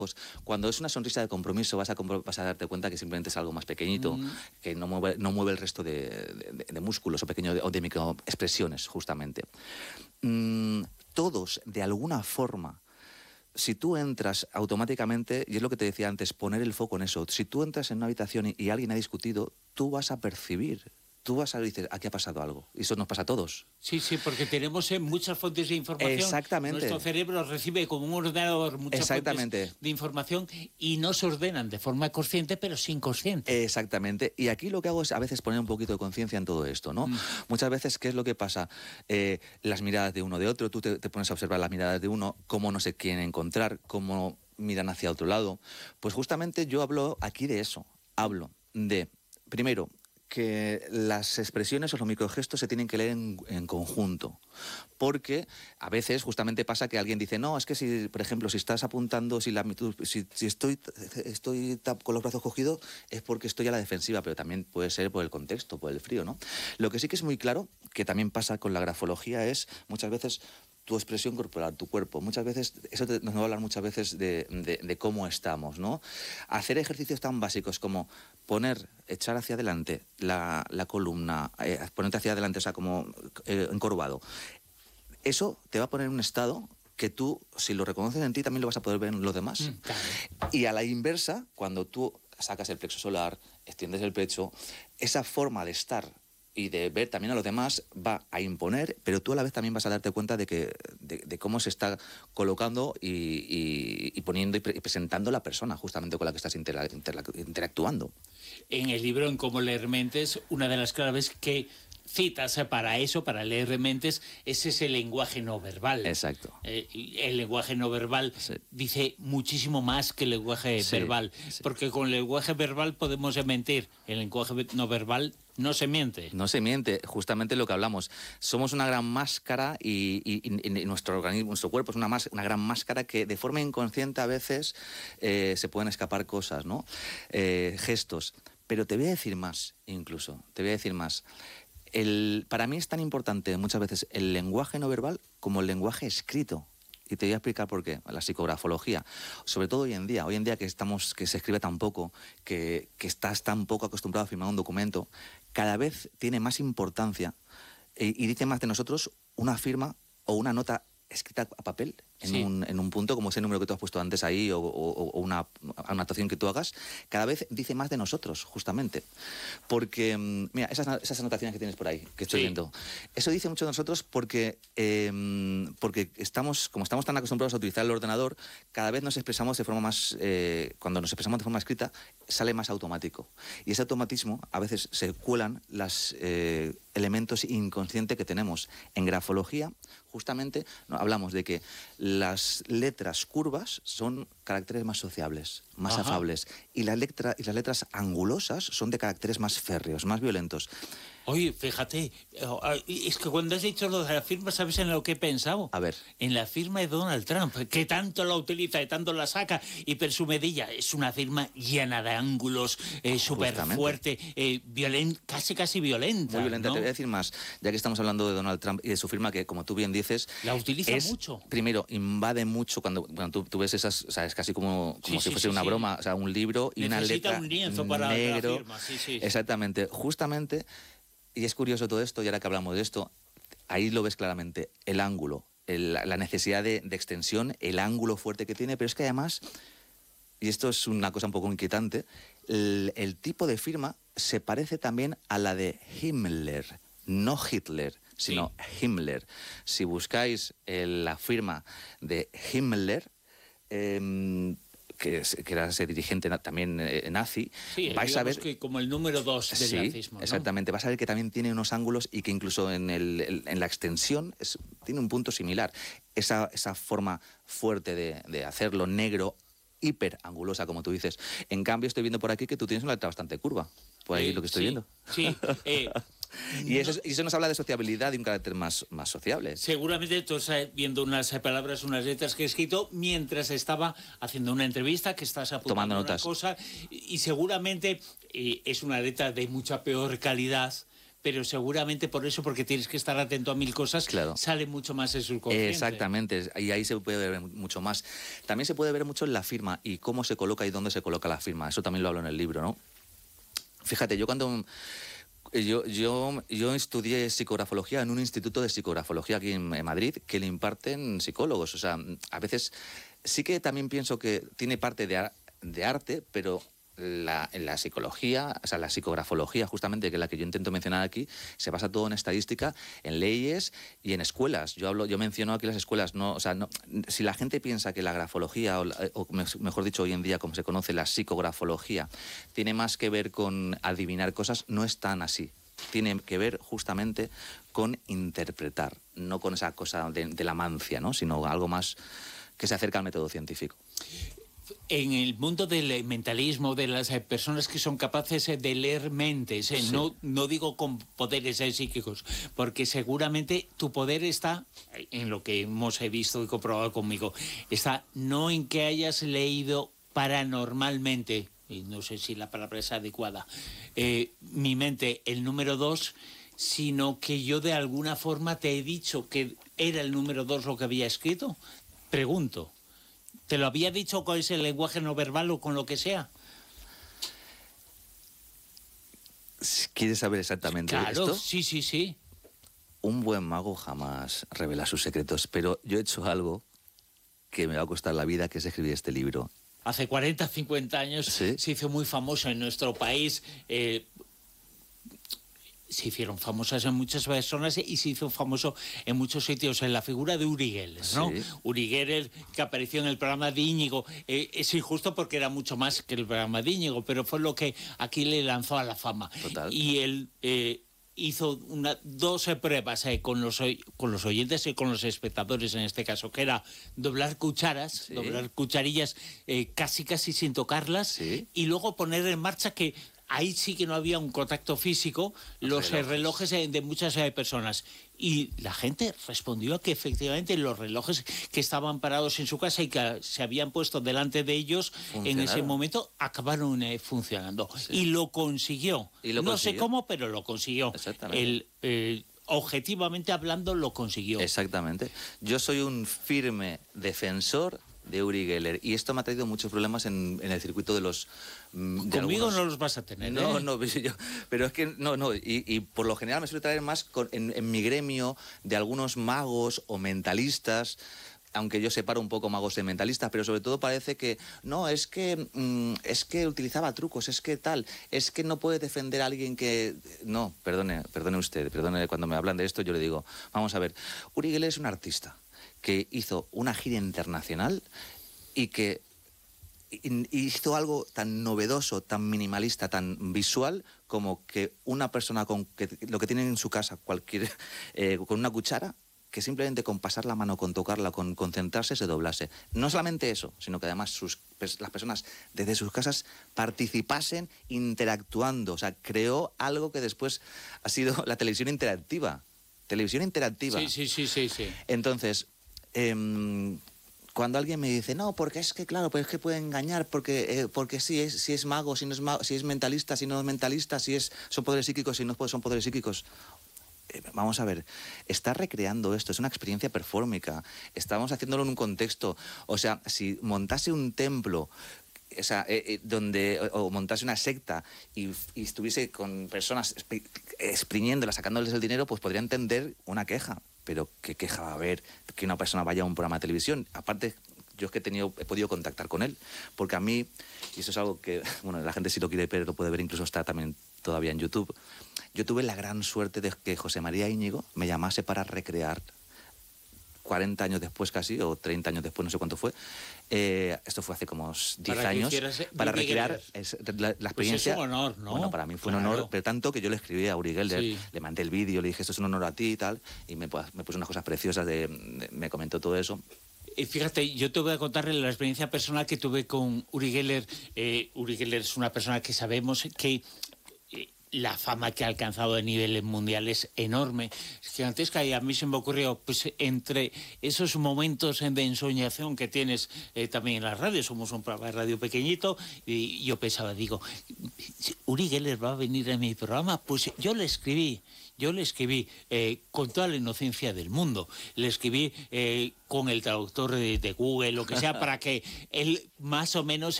Cuando es una sonrisa de compromiso vas a darte cuenta que simplemente es algo más pequeñito, que no mueve el resto de músculos o de microexpresiones, justamente. Todos, de alguna forma, si tú entras automáticamente, y es lo que te decía antes, poner el foco en eso, si tú entras en una habitación y alguien ha discutido, tú vas a percibir. Tú vas a decir, aquí ha pasado algo. Y eso nos pasa a todos. Sí, porque tenemos muchas fuentes de información. Exactamente. Nuestro cerebro recibe como un ordenador muchas fuentes de información y no se ordenan de forma consciente, pero sí inconsciente. Exactamente. Y aquí lo que hago es a veces poner un poquito de conciencia en todo esto, ¿no? Muchas veces, ¿qué es lo que pasa? Las miradas de uno de otro, tú te pones a observar las miradas de uno, cómo no se quieren encontrar, cómo miran hacia otro lado. Pues justamente yo hablo aquí de eso. Hablo de, primero, que las expresiones o los microgestos se tienen que leer en conjunto, porque a veces justamente pasa que alguien dice, no, es que si, por ejemplo, si estás apuntando, si estoy con los brazos cogidos es porque estoy a la defensiva, pero también puede ser por el contexto, por el frío, ¿no? Lo que sí que es muy claro, que también pasa con la grafología, es muchas veces tu expresión corporal, tu cuerpo. Muchas veces, eso nos va a hablar muchas veces de cómo estamos, ¿no? Hacer ejercicios tan básicos como echar hacia adelante la columna, ponerte hacia adelante, o sea, como encorvado. Eso te va a poner en un estado que tú, si lo reconoces en ti, también lo vas a poder ver en los demás. Claro. Y a la inversa, cuando tú sacas el plexo solar, extiendes el pecho, esa forma de estar y de ver también a los demás va a imponer, pero tú a la vez también vas a darte cuenta de cómo se está colocando y poniendo y presentando la persona justamente con la que estás interactuando. En el libro En cómo leer mentes, una de las claves que citas para eso, para leer mentes, es ese lenguaje no verbal. Exacto. El lenguaje no verbal dice muchísimo más que el lenguaje verbal, porque con el lenguaje verbal podemos mentir, el lenguaje no verbal no se miente. No se miente, justamente lo que hablamos. Somos una gran máscara y nuestro organismo, nuestro cuerpo es una gran máscara que de forma inconsciente a veces se pueden escapar cosas, ¿no? Gestos. Pero te voy a decir más, incluso, para mí es tan importante muchas veces el lenguaje no verbal como el lenguaje escrito. Y te voy a explicar por qué. La psicografología, sobre todo hoy en día que se escribe tan poco, que estás tan poco acostumbrado a firmar un documento, cada vez tiene más importancia y dice más de nosotros una firma o una nota escrita a papel en un punto, como ese número que tú has puesto antes ahí, o una anotación que tú hagas, cada vez dice más de nosotros, justamente. Porque, mira, esas anotaciones que tienes por ahí, que estoy viendo, eso dice mucho de nosotros porque como estamos tan acostumbrados a utilizar el ordenador, cada vez nos expresamos de forma más, cuando nos expresamos de forma escrita, sale más automático. Y ese automatismo, a veces se cuelan los elementos inconscientes que tenemos. En grafología, justamente, hablamos de que las letras curvas son caracteres más sociables, más afables, y las letras angulosas son de caracteres más férreos, más violentos. Oye, fíjate, es que cuando has dicho lo de la firma, ¿sabes en lo que he pensado? A ver. En la firma de Donald Trump, que tanto la utiliza y tanto la saca y presume de ella. Es una firma llena de ángulos, súper fuerte, casi violenta. Muy violenta, ¿no? Te voy a decir más, ya que estamos hablando de Donald Trump y de su firma, que como tú bien dices... La utiliza mucho. Primero, invade mucho cuando tú ves esas, o sea, es casi como si fuese una broma, o sea, un libro y necesita una letra un lienzo para negro. la firma, sí. Exactamente, justamente... Y es curioso todo esto, y ahora que hablamos de esto, ahí lo ves claramente, el ángulo, la necesidad de extensión, el ángulo fuerte que tiene, pero es que además, y esto es una cosa un poco inquietante, el tipo de firma se parece también a la de Himmler, no Hitler, sino Himmler. Si buscáis la firma de Himmler, que era ese dirigente también nazi, vais a ver que como el número 2 del nazismo, ¿no? Exactamente, vas a ver que también tiene unos ángulos y que incluso en la extensión tiene un punto similar. Esa forma fuerte de hacerlo negro, hiperangulosa, como tú dices. En cambio, estoy viendo por aquí que tú tienes una letra bastante curva. Por ahí lo que estoy viendo. Sí. Y eso nos habla de sociabilidad y un carácter más sociable. Seguramente tú estás viendo unas palabras, unas letras que he escrito mientras estaba haciendo una entrevista, que estás apuntando tomando notas. Una cosa, y seguramente es una letra de mucha peor calidad, pero seguramente por eso, porque tienes que estar atento a mil cosas, claro, sale mucho más el subconsciente. Exactamente, y ahí se puede ver mucho más. También se puede ver mucho en la firma y cómo se coloca y dónde se coloca la firma. Eso también lo hablo en el libro, ¿no? Fíjate, yo cuando... Yo estudié psicografología en un instituto de psicografología aquí en Madrid que le imparten psicólogos. O sea, a veces sí que también pienso que tiene parte de arte, pero en la psicología, o sea, la psicografología justamente, que es la que yo intento mencionar aquí, se basa todo en estadística, en leyes y en escuelas. Yo menciono aquí las escuelas, no, o sea, no, si la gente piensa que la grafología, o mejor dicho hoy en día como se conoce la psicografología, tiene más que ver con adivinar cosas, no es tan así. Tiene que ver justamente con interpretar, no con esa cosa de la mancia, ¿no? Sino algo más que se acerca al método científico. En el mundo del mentalismo, de las personas que son capaces de leer mentes, sí, no digo con poderes psíquicos, porque seguramente tu poder está, en lo que hemos visto y comprobado conmigo, está no en que hayas leído paranormalmente, y no sé si la palabra es adecuada, mi mente, el número 2, sino que yo de alguna forma te he dicho que era el número 2 lo que había escrito. Pregunto. ¿Te lo había dicho con ese lenguaje no verbal o con lo que sea? ¿Quieres saber exactamente esto? Sí, sí, sí. Un buen mago jamás revela sus secretos, pero yo he hecho algo que me va a costar la vida, que es escribir este libro. Hace 40, 50 años ¿sí? Se hizo muy famoso en nuestro país. Se hicieron famosas en muchas personas y se hizo famoso en muchos sitios en la figura de Uri Geller, ¿no? Sí. Uri Geller, que apareció en el programa de Íñigo, es injusto porque era mucho más que el programa de Íñigo, pero fue lo que aquí le lanzó a la fama. Total. Y él hizo 2 pruebas con los oyentes y con los espectadores en este caso, que era doblar cucharas, sí, doblar cucharillas casi sin tocarlas, sí, y luego poner en marcha que ahí sí que no había un contacto físico, los relojes de muchas personas. Y la gente respondió que efectivamente los relojes que estaban parados en su casa y que se habían puesto delante de ellos en ese momento acabaron funcionando. Sí. Y lo consiguió. No sé cómo, pero lo consiguió. Exactamente. Objetivamente hablando, lo consiguió. Exactamente. Yo soy un firme defensor de Uri Geller, y esto me ha traído muchos problemas en el circuito de los... Conmigo algunos... no los vas a tener, No, pero es que no, y por lo general me suele traer más en mi gremio de algunos magos o mentalistas, aunque yo separo un poco magos de mentalistas, pero sobre todo parece que, no, es que utilizaba trucos, es que tal, es que no puede defender a alguien que... No, perdone usted, cuando me hablan de esto yo le digo, vamos a ver, Uri Geller es un artista que hizo una gira internacional y que hizo algo tan novedoso, tan minimalista, tan visual, como que una persona con lo que tiene en su casa, con una cuchara, que simplemente con pasar la mano, con tocarla, con concentrarse, se doblase. No solamente eso, sino que además las personas desde sus casas participasen interactuando. O sea, creó algo que después ha sido la televisión interactiva. Sí. Entonces... cuando alguien me dice, no, porque es que, claro, pues es que puede engañar, porque si es mago, si no es mago, si es mentalista, si no es mentalista, son poderes psíquicos, si no son poderes psíquicos. Vamos a ver, está recreando esto, es una experiencia performática, estamos haciéndolo en un contexto. O sea, si montase un templo, o sea, o montase una secta y estuviese con personas exprimiéndolas, sacándoles el dinero, pues podría entender una queja. Pero ¿qué queja va a haber que una persona vaya a un programa de televisión? Aparte, yo es que he podido contactar con él, porque a mí, y eso es algo que, bueno, la gente si lo quiere ver, lo puede ver, incluso está también todavía en YouTube. Yo tuve la gran suerte de que José María Íñigo me llamase para recrear 40 años después casi, o 30 años después, no sé cuánto fue. Esto fue hace como 10 años. Para recrear la experiencia. Pues es un honor, ¿no? Bueno, para mí fue un honor, pero tanto que yo le escribí a Uri Geller, sí, le mandé el vídeo, le dije, esto es un honor a ti y tal, y me puso unas cosas preciosas, me comentó todo eso. Fíjate, yo te voy a contar la experiencia personal que tuve con Uri Geller. Uri Geller es una persona que sabemos que la fama que ha alcanzado a niveles mundiales enorme, gigantesca, y a mí se me ocurrió, pues entre esos momentos de ensoñación que tienes también en la radio, somos un programa de radio pequeñito, y yo pensaba, digo, Uri Geller va a venir a mi programa, pues yo le escribí con toda la inocencia del mundo, le escribí con el traductor de Google, lo que sea, para que él más o menos